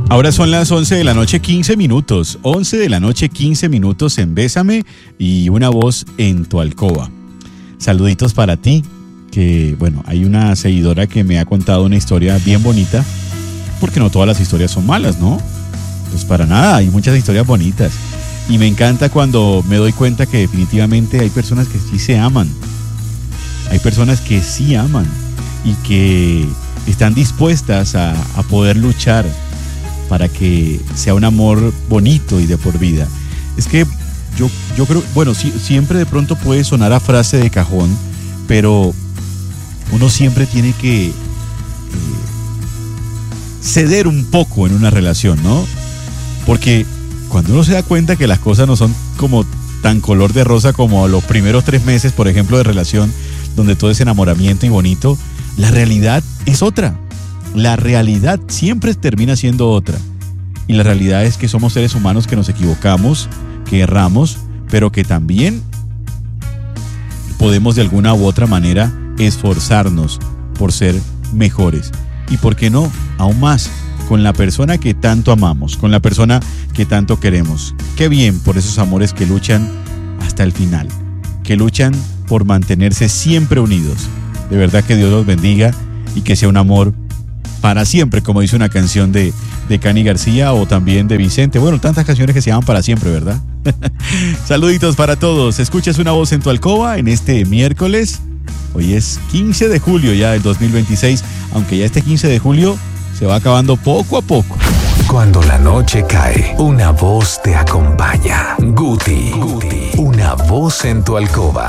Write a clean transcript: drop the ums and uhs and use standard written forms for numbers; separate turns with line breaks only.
Ahora son las 11 de la noche, 15 minutos. 11 de la noche, 15 minutos en Bésame y una voz en tu alcoba. Saluditos para ti, que bueno, hay una seguidora que me ha contado una historia bien bonita, porque no todas las historias son malas, ¿no? Pues para nada, hay muchas historias bonitas. Y me encanta cuando me doy cuenta que definitivamente hay personas que sí se aman. Hay personas que sí aman y que están dispuestas a poder luchar para que sea un amor bonito y de por vida. Es que yo creo, bueno, siempre de pronto puede sonar a frase de cajón, pero uno siempre tiene que ceder un poco en una relación, ¿no? Porque cuando uno se da cuenta que las cosas no son como tan color de rosa como los primeros 3 meses, por ejemplo, de relación, donde todo es enamoramiento y bonito, la realidad es otra. La realidad siempre termina siendo otra. Y la realidad es que somos seres humanos que nos equivocamos, que erramos, pero que también podemos de alguna u otra manera esforzarnos por ser mejores. Y por qué no, aún más, con la persona que tanto amamos, con la persona que tanto queremos. Qué bien por esos amores que luchan hasta el final, que luchan por mantenerse siempre unidos. De verdad que Dios los bendiga y que sea un amor para siempre, como dice una canción de Cani García o también de Vicente. Bueno, tantas canciones que se llaman para siempre, ¿verdad? Saluditos para todos. Escuchas una voz en tu alcoba en este miércoles. Hoy es 15 de julio ya del 2026, aunque ya este 15 de julio se va acabando poco a poco.
Cuando la noche cae, una voz te acompaña. Guti, una voz en tu alcoba.